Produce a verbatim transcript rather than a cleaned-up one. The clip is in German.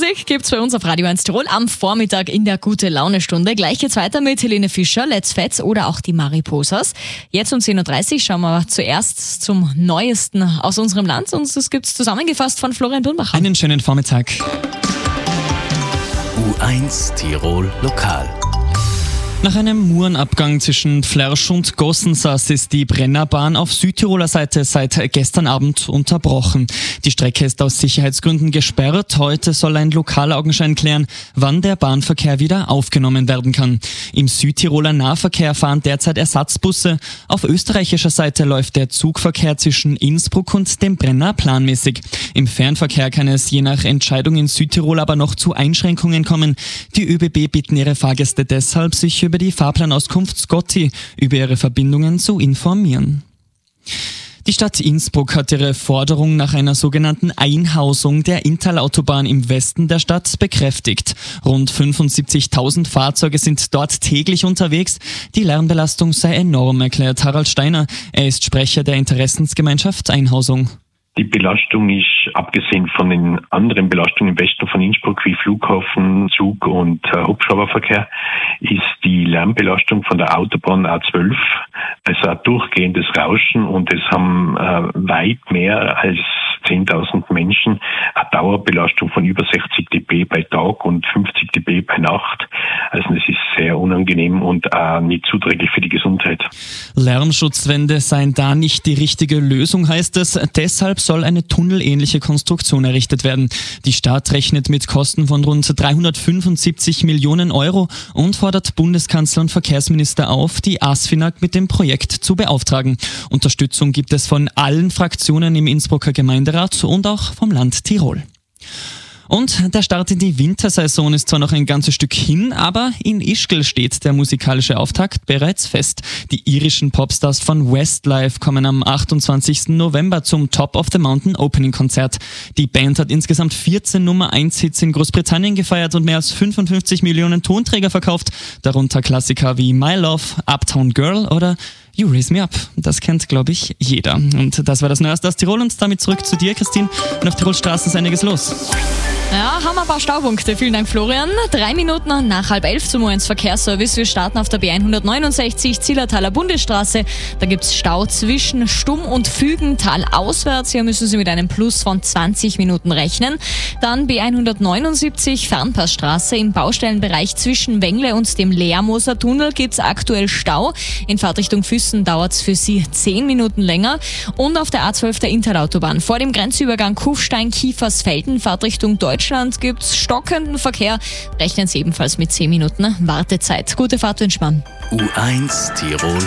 Musik gibt's bei uns auf Radio eins Tirol am Vormittag in der Gute-Laune-Stunde. Gleich geht's weiter mit Helene Fischer, Let's Fetz oder auch die Mariposas. Jetzt um zehn Uhr dreißig schauen wir zuerst zum Neuesten aus unserem Land und das gibt's zusammengefasst von Florian Birnbacher. Einen schönen Vormittag. U eins Tirol Lokal. Nach einem Murenabgang zwischen Flersch und Gossensas ist die Brennerbahn auf Südtiroler Seite seit gestern Abend unterbrochen. Die Strecke ist aus Sicherheitsgründen gesperrt. Heute soll ein Lokalaugenschein klären, wann der Bahnverkehr wieder aufgenommen werden kann. Im Südtiroler Nahverkehr fahren derzeit Ersatzbusse. Auf österreichischer Seite läuft der Zugverkehr zwischen Innsbruck und dem Brenner planmäßig. Im Fernverkehr kann es je nach Entscheidung in Südtirol aber noch zu Einschränkungen kommen. Die ÖBB bitten ihre Fahrgäste deshalb, sich über die Fahrplanauskunft Scotty über ihre Verbindungen zu informieren. Die Stadt Innsbruck hat ihre Forderung nach einer sogenannten Einhausung der Inntal-Autobahn im Westen der Stadt bekräftigt. Rund fünfundsiebzigtausend Fahrzeuge sind dort täglich unterwegs. Die Lärmbelastung sei enorm, erklärt Harald Steiner. Er ist Sprecher der Interessensgemeinschaft Einhausung. Die Belastung ist, abgesehen von den anderen Belastungen im Westen von Innsbruck wie Flughafen, Zug und äh, Hubschrauberverkehr, ist die Lärmbelastung von der Autobahn A zwölf, also ein durchgehendes Rauschen, und es haben äh, weit mehr als zehntausend Menschen eine Dauerbelastung von über sechzig dB bei Tag und fünfzig dB bei Nacht. Also es ist sehr unangenehm und auch nicht zuträglich für die Gesundheit. Lärmschutzwände seien da nicht die richtige Lösung, heißt es. Deshalb soll eine tunnelähnliche Konstruktion errichtet werden. Die Stadt rechnet mit Kosten von rund dreihundertfünfundsiebzig Millionen Euro und fordert Bundeskanzler und Verkehrsminister auf, die ASFINAG mit dem Projekt zu beauftragen. Unterstützung gibt es von allen Fraktionen im Innsbrucker Gemeinderat und auch vom Land Tirol. Und der Start in die Wintersaison ist zwar noch ein ganzes Stück hin, aber in Ischgl steht der musikalische Auftakt bereits fest. Die irischen Popstars von Westlife kommen am achtundzwanzigsten November zum Top of the Mountain Opening Konzert. Die Band hat insgesamt vierzehn Nummer eins Hits in Großbritannien gefeiert und mehr als fünfundfünfzig Millionen Tonträger verkauft, darunter Klassiker wie My Love, Uptown Girl oder You Raise Me Up. Das kennt, glaube ich, jeder. Und das war das Neueste aus Tirol und damit zurück zu dir, Christine. Und auf Tirol Straßen ist einiges los. Ja, haben wir ein paar Staupunkte. Vielen Dank, Florian. Drei Minuten nach halb elf zum U eins Verkehrsservice. Wir starten auf der B hundertneunundsechzig Zillertaler Bundesstraße. Da gibt's Stau zwischen Stumm und Fügental auswärts. Hier müssen Sie mit einem Plus von zwanzig Minuten rechnen. Dann B hundertneunundsiebzig Fernpassstraße im Baustellenbereich zwischen Wengle und dem Leermoser Tunnel gibt's aktuell Stau. In Fahrtrichtung Füssen dauert's für Sie zehn Minuten länger. Und auf der A zwölf der Inntal-Autobahn vor dem Grenzübergang Kufstein-Kiefersfelden Fahrtrichtung Deutschland gibt's stockenden Verkehr. Rechnen Sie ebenfalls mit zehn Minuten Wartezeit. Gute Fahrt wünschen wir. U eins Tirol